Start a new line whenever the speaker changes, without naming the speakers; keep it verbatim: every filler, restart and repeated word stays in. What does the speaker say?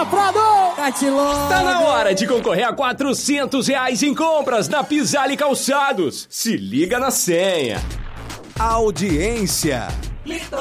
Estafado! Catiló!
Tá na hora de concorrer a quatrocentos reais em compras na Pisale Calçados. Se liga na senha.
Audiência.
Litoral.